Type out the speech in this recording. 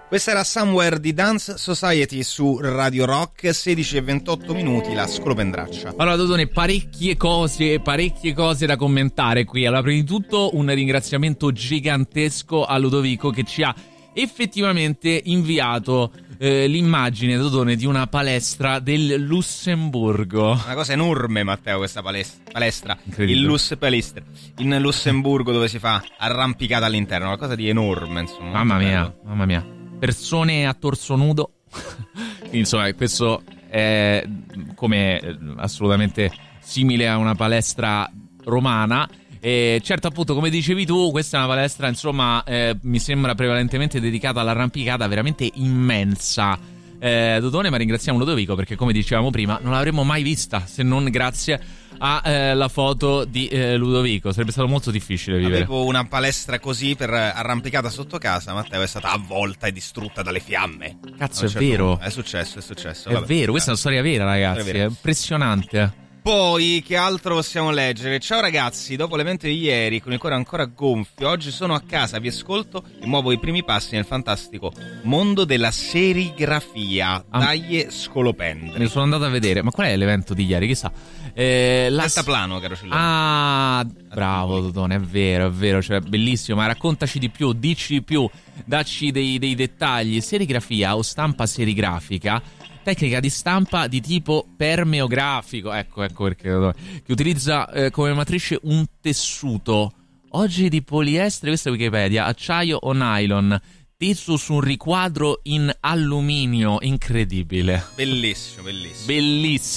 Questa era Somewhere di Dance Society su Radio Rock, 16:28 minuti, la scolopendraccia. Allora Dodone, parecchie cose da commentare qui. Allora, prima di tutto un ringraziamento gigantesco a Ludovico che ci ha effettivamente inviato l'immagine, Dodone, di una palestra del Lussemburgo. Una cosa enorme, Matteo, questa palestra in Lussemburgo, dove si fa arrampicata all'interno, una cosa di enorme, insomma. Mamma mia. Persone a torso nudo. Insomma, questo è come assolutamente simile a una palestra romana. E certo, appunto, come dicevi tu, questa è una palestra, insomma, mi sembra prevalentemente dedicata all'arrampicata, veramente immensa. Dodone, ma ringraziamo Ludovico perché, come dicevamo prima, non l'avremmo mai vista se non grazie a la foto di Ludovico. Sarebbe stato molto difficile vivere. Avevo una palestra così per arrampicata sotto casa, Matteo, è stata avvolta e distrutta dalle fiamme. Cazzo, è vero. È successo. È vero, questa è una storia vera, ragazzi. È impressionante. Poi, che altro possiamo leggere? Ciao ragazzi, dopo l'evento di ieri, con il cuore ancora gonfio, oggi sono a casa, vi ascolto e muovo i primi passi nel fantastico mondo della serigrafia. Dai scolopendri. Mi sono andato a vedere, ma qual è l'evento di ieri? Chissà. Altaplano, caro Cellone. Ah, bravo Dodone, è vero, cioè bellissimo, ma raccontaci di più, dici di più, dacci dei dettagli. Serigrafia o stampa serigrafica, tecnica di stampa di tipo permeografico, ecco perché, che utilizza come matrice un tessuto, oggi di poliestere, questa è Wikipedia, acciaio o nylon, teso su un riquadro in alluminio, incredibile. Bellissimo.